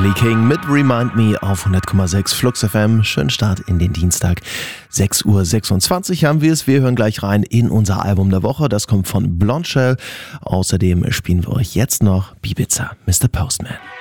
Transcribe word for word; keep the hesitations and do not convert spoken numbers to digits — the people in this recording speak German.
Billy King mit Remind Me auf hundert Komma sechs Flux F M. Schönen Start in den Dienstag. sechs Uhr sechsundzwanzig haben wir es. Wir hören gleich rein in unser Album der Woche. Das kommt von Blondshell. Außerdem spielen wir euch jetzt noch Ibiza, Mister Postman.